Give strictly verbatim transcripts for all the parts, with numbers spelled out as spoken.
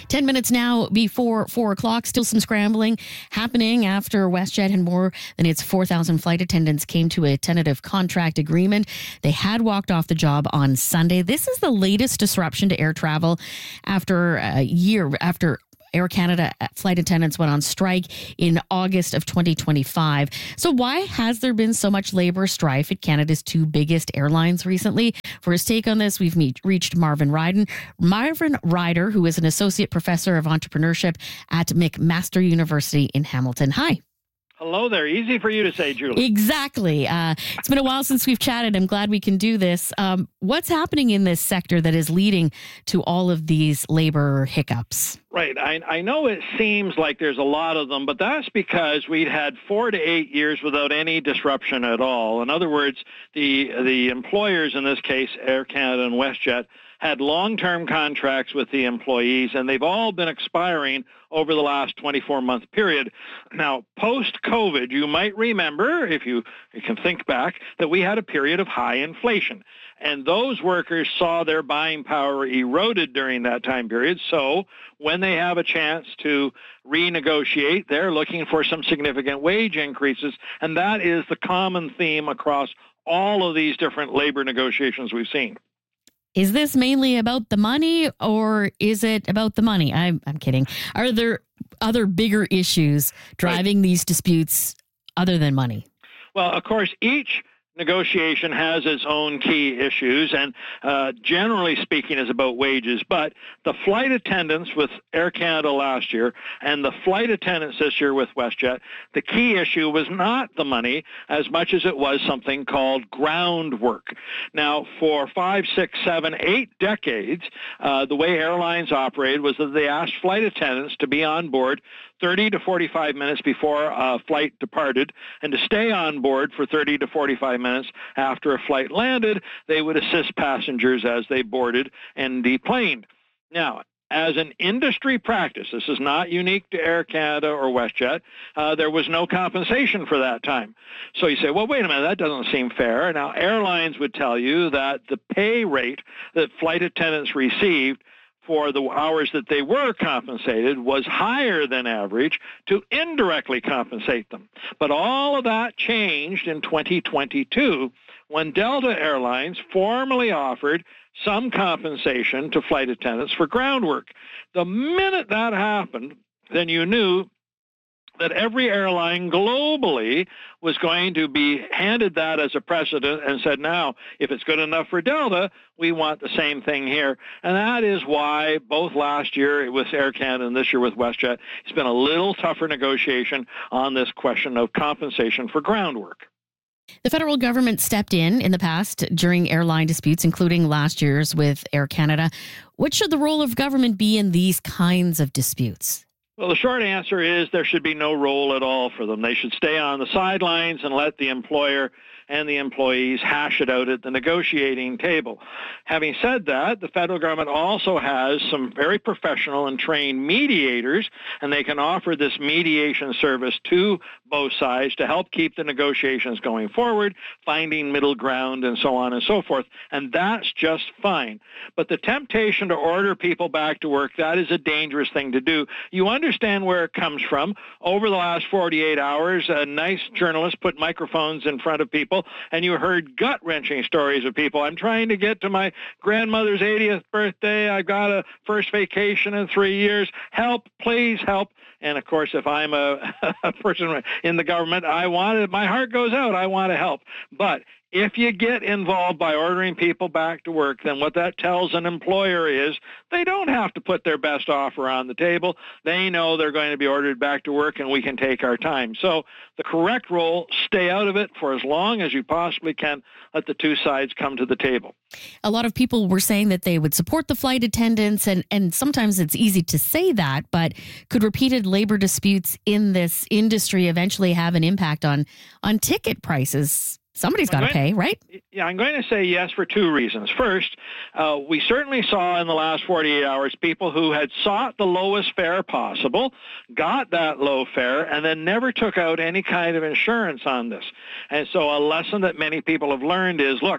ten minutes now before four o'clock. Still some scrambling happening after WestJet and more than its four thousand flight attendants came to a tentative contract agreement. They had walked off the job on Sunday. This is the latest disruption to air travel after a year after Air Canada flight attendants went on strike in August of twenty twenty-five. So why has there been so much labor strife at Canada's two biggest airlines recently? For his take on this, we've meet, reached Marvin Ryden. Marvin Ryder, who is an associate professor of entrepreneurship at McMaster University in Hamilton. Hi. Hello there. Easy for you to say, Julie. Exactly. Uh, it's been a while since we've chatted. I'm glad we can do this. Um, what's happening in this sector that is leading to all of these labor hiccups? Right. I, I know it seems like there's a lot of them, but that's because we'd had four to eight years without any disruption at all. In other words, the the employers, in this case, Air Canada and WestJet, had long-term contracts with the employees, and they've all been expiring over the last twenty-four month period. Now, post-COVID, you might remember, if you, you can think back, that we had a period of high inflation. And those workers saw their buying power eroded during that time period. So when they have a chance to renegotiate, they're looking for some significant wage increases. And that is the common theme across all of these different labor negotiations we've seen. Is this mainly about the money, or is it about the money? I'm, I'm kidding. Are there other bigger issues driving right. these disputes other than money? Well, of course, each negotiation has its own key issues, and uh, generally speaking is about wages. But the flight attendants with Air Canada last year and the flight attendants this year with WestJet, the key issue was not the money as much as it was something called ground work. Now, for five, six, seven, eight decades, uh, the way airlines operated was that they asked flight attendants to be on board thirty to forty-five minutes before a flight departed, and to stay on board for thirty to forty-five minutes after a flight landed. They would assist passengers as they boarded and deplaned. Now, as an industry practice, this is not unique to Air Canada or WestJet, uh, there was no compensation for that time. So you say, well, wait a minute, that doesn't seem fair. Now, airlines would tell you that the pay rate that flight attendants received for the hours that they were compensated was higher than average to indirectly compensate them. But all of that changed in twenty twenty-two when Delta Airlines formally offered some compensation to flight attendants for ground work. The minute that happened, then you knew that every airline globally was going to be handed that as a precedent and said, now, if it's good enough for Delta, we want the same thing here. And that is why both last year with Air Canada and this year with WestJet, it's been a little tougher negotiation on this question of compensation for ground work. The federal government stepped in in the past during airline disputes, including last year's with Air Canada. What should the role of government be in these kinds of disputes? Well, the short answer is there should be no role at all for them. They should stay on the sidelines and let the employer and the employees hash it out at the negotiating table. Having said that, the federal government also has some very professional and trained mediators, and they can offer this mediation service to both sides to help keep the negotiations going forward, finding middle ground, and so on and so forth. And that's just fine. But the temptation to order people back to work, that is a dangerous thing to do. You understand where it comes from. Over the last forty-eight hours, a nice journalist put microphones in front of people, and you heard gut-wrenching stories of people. I'm trying to get to my grandmother's eightieth birthday. I've got a first vacation in three years. Help, please help. And, of course, if I'm a, a person in the government, I want it. My heart goes out. I want to help. But if you get involved by ordering people back to work, then what that tells an employer is they don't have to put their best offer on the table. They know they're going to be ordered back to work, and we can take our time. So the correct role, stay out of it for as long as you possibly can. Let the two sides come to the table. A lot of people were saying that they would support the flight attendants, and, and sometimes it's easy to say that, but could repeated labor disputes in this industry eventually have an impact on, on ticket prices? Somebody's got to pay, right? Yeah, I'm going to say yes for two reasons. First, uh, we certainly saw in the last forty-eight hours people who had sought the lowest fare possible, got that low fare, and then never took out any kind of insurance on this. And so a lesson that many people have learned is, look,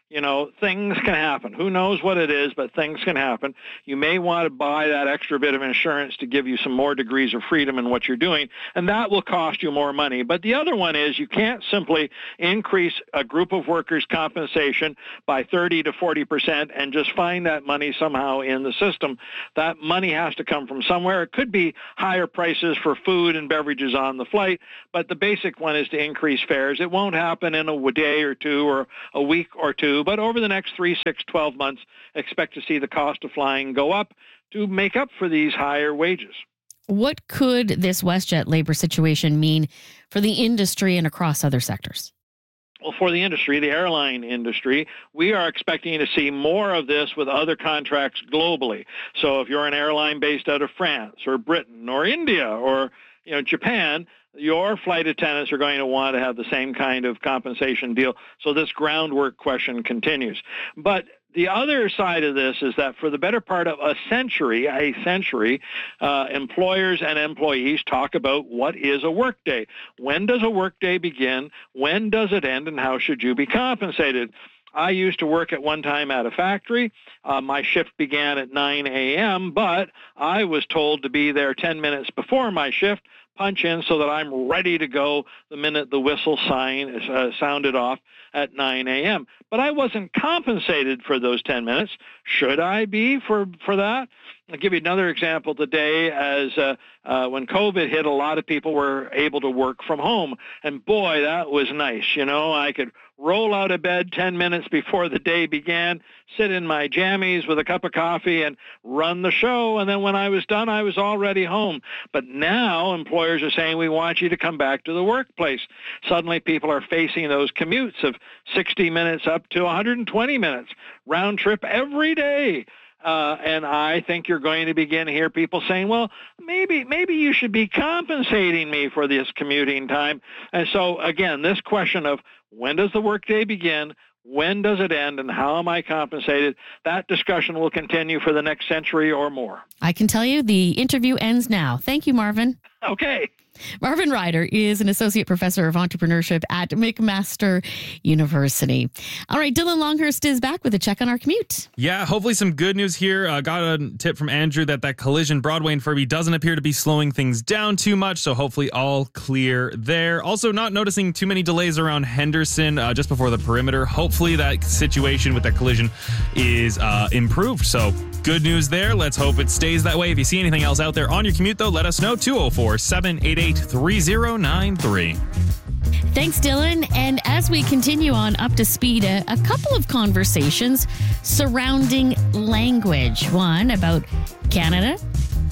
You know, things can happen. Who knows what it is, but things can happen. You may want to buy that extra bit of insurance to give you some more degrees of freedom in what you're doing, and that will cost you more money. But the other one is you can't simply increase a group of workers' compensation by thirty to forty percent and just find that money somehow in the system. That money has to come from somewhere. It could be higher prices for food and beverages on the flight, but the basic one is to increase fares. It won't happen in a day or two or a week or two, but over the next three, six, twelve months, expect to see the cost of flying go up to make up for these higher wages. What could this WestJet labor situation mean for the industry and across other sectors? Well, for the industry, the airline industry, we are expecting to see more of this with other contracts globally. So if you're an airline based out of France or Britain or India or you know Japan, your flight attendants are going to want to have the same kind of compensation deal. So this groundwork question continues. But the other side of this is that for the better part of a century, a century, uh, employers and employees talk about what is a workday. When does a workday begin? When does it end? And how should you be compensated? I used to work at one time at a factory. Uh, my shift began at nine a.m., but I was told to be there ten minutes before my shift, punch in so that I'm ready to go the minute the whistle sign uh, sounded off at nine a.m. But I wasn't compensated for those ten minutes. Should I be for, for that? I'll give you another example today. As uh, uh, when COVID hit, a lot of people were able to work from home. And boy, that was nice. You know, I could roll out of bed ten minutes before the day began, sit in my jammies with a cup of coffee and run the show. And then when I was done, I was already home. But now employers are saying, we want you to come back to the workplace. Suddenly people are facing those commutes of sixty minutes up to one hundred twenty minutes, round trip every day. Uh, and I think you're going to begin to hear people saying, well, maybe maybe you should be compensating me for this commuting time. And so, again, this question of when does the workday begin, when does it end, and how am I compensated, that discussion will continue for the next century or more. I can tell you the interview ends now. Thank you, Marvin. Okay. Marvin Ryder is an associate professor of entrepreneurship at McMaster University. All right, Dylan Longhurst is back with a check on our commute. Yeah, hopefully some good news here. Uh, got a tip from Andrew that that collision Broadway and Furby doesn't appear to be slowing things down too much, so hopefully all clear there. Also, not noticing too many delays around Henderson uh, just before the perimeter. Hopefully that situation with that collision is uh, improved, so good news there. Let's hope it stays that way. If you see anything else out there on your commute, though, let us know. two oh four, seven eight eight, three oh nine three. Thanks, Dylan. And as we continue on up to speed, a, a couple of conversations surrounding language. One about Canada,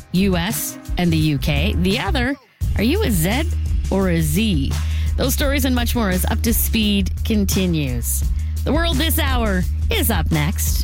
U S, and the U K. The other, are you a Z or a Z? Those stories and much more as Up to Speed continues. The World This Hour is up next.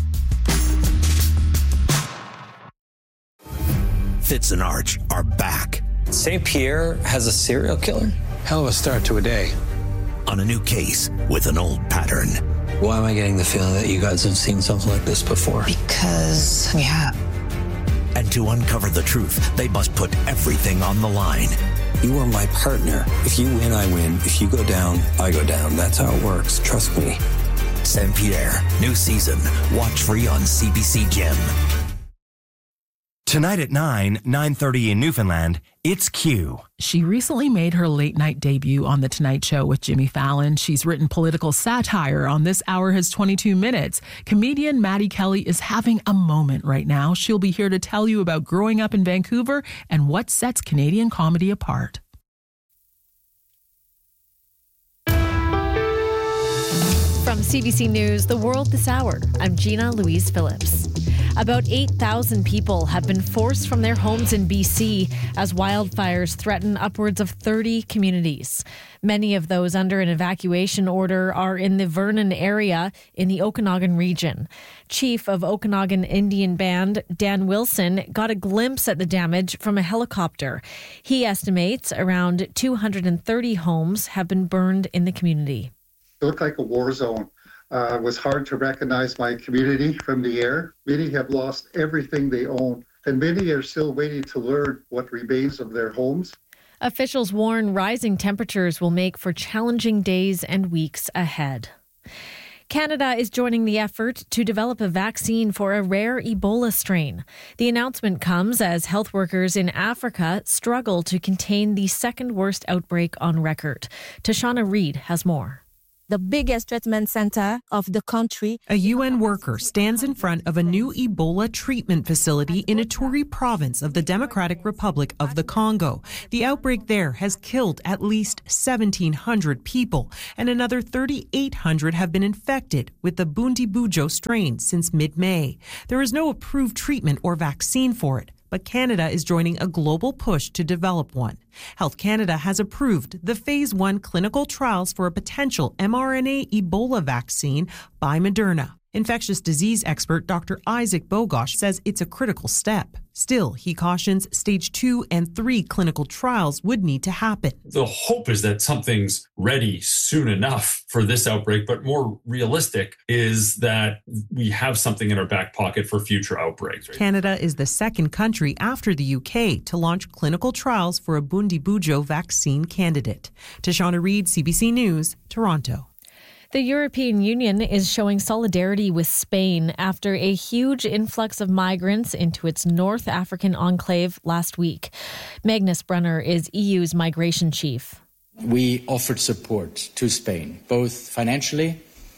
Fitz and Arch are back. Saint Pierre has a serial killer? Hell of a start to a day. On a new case with an old pattern. Why am I getting the feeling that you guys have seen something like this before? Because we have. And to uncover the truth, they must put everything on the line. You are my partner. If you win, I win. If you go down, I go down. That's how it works. Trust me. Saint Pierre, new season. Watch free on C B C Gem. Tonight at nine, nine thirty in Newfoundland, it's Q. She recently made her late-night debut on The Tonight Show with Jimmy Fallon. She's written political satire on This Hour Has twenty-two minutes. Comedian Maddie Kelly is having a moment right now. She'll be here to tell you about growing up in Vancouver and what sets Canadian comedy apart. From C B C News, The World This Hour, I'm Gina Louise Phillips. About eight thousand people have been forced from their homes in B C as wildfires threaten upwards of thirty communities. Many of those under an evacuation order are in the Vernon area in the Okanagan region. Chief of Okanagan Indian Band, Dan Wilson, got a glimpse at the damage from a helicopter. He estimates around two hundred thirty homes have been burned in the community. It looked like a war zone. Uh, it was hard to recognize my community from the air. Many have lost everything they own, and many are still waiting to learn what remains of their homes. Officials warn rising temperatures will make for challenging days and weeks ahead. Canada is joining the effort to develop a vaccine for a rare Ebola strain. The announcement comes as health workers in Africa struggle to contain the second worst outbreak on record. Tashana Reid has more. The biggest treatment center of the country. A U N worker stands in front of a new Ebola treatment facility in Ituri province of the Democratic Republic of the Congo. The outbreak there has killed at least seventeen hundred people, and another thirty-eight hundred have been infected with the Bundibugyo strain since mid-May. There is no approved treatment or vaccine for it, but Canada is joining a global push to develop one. Health Canada has approved the phase one clinical trials for a potential mRNA Ebola vaccine by Moderna. Infectious disease expert Doctor Isaac Bogosh says it's a critical step. Still, he cautions stage two and three clinical trials would need to happen. The hope is that something's ready soon enough for this outbreak, but more realistic is that we have something in our back pocket for future outbreaks. Right? Canada is the second country after the U K to launch clinical trials for a Bundibugyo vaccine candidate. Tashana Reid, C B C News, Toronto. The European Union is showing solidarity with Spain after a huge influx of migrants into its North African enclave last week. Magnus Brunner is E U's migration chief. We offered support to Spain, both financially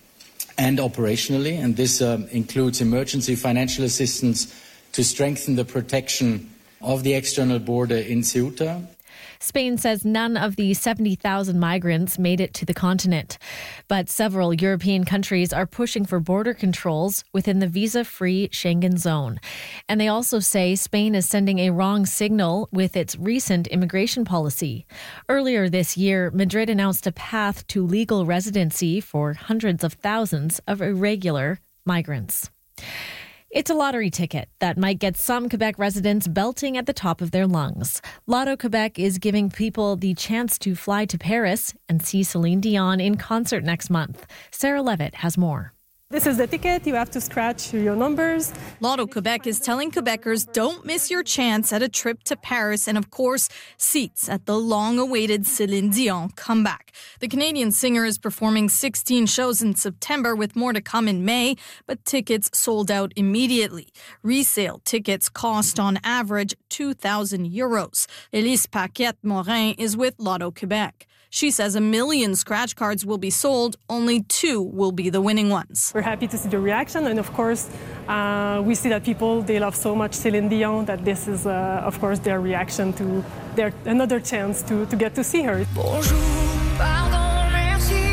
and operationally, and this um, includes emergency financial assistance to strengthen the protection of the external border in Ceuta. Spain says none of the seventy thousand migrants made it to the continent, but several European countries are pushing for border controls within the visa-free Schengen zone. And they also say Spain is sending a wrong signal with its recent immigration policy. Earlier this year, Madrid announced a path to legal residency for hundreds of thousands of irregular migrants. It's a lottery ticket that might get some Quebec residents belting at the top of their lungs. Lotto Quebec is giving people the chance to fly to Paris and see Celine Dion in concert next month. Sarah Levitt has more. This is the ticket. You have to scratch your numbers. Lotto Quebec is telling Quebecers don't miss your chance at a trip to Paris and, of course, seats at the long-awaited Celine Dion comeback. The Canadian singer is performing sixteen shows in September with more to come in May, but tickets sold out immediately. Resale tickets cost on average two thousand euros. Elise Paquette-Morin is with Lotto Quebec. She says a million scratch cards will be sold, only two will be the winning ones. We're happy to see the reaction, and of course, uh, we see that people, they love so much Celine Dion that this is, uh, of course, their reaction to their another chance to, to get to see her. Bonjour, pardon, merci.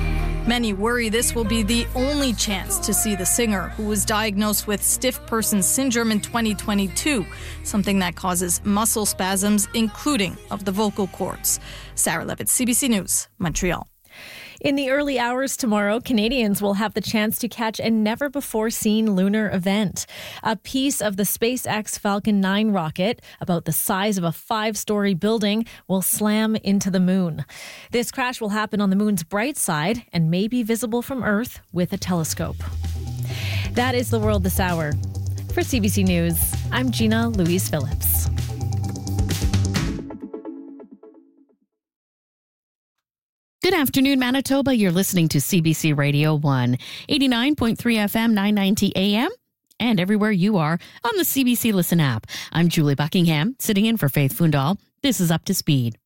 Many worry this will be the only chance to see the singer, who was diagnosed with stiff person syndrome in twenty twenty-two, something that causes muscle spasms, including of the vocal cords. Sarah Levitt, C B C News, Montreal. In the early hours tomorrow, Canadians will have the chance to catch a never-before-seen lunar event. A piece of the SpaceX Falcon nine rocket, about the size of a five-story building, will slam into the moon. This crash will happen on the moon's bright side and may be visible from Earth with a telescope. That is the world this hour. For C B C News, I'm Gina Louise Phillips. Good afternoon, Manitoba. You're listening to C B C Radio one, eighty-nine point three F M, nine ninety A M, and everywhere you are on the C B C Listen app. I'm Julie Buckingham, sitting in for Faith Fundal. This is Up to Speed.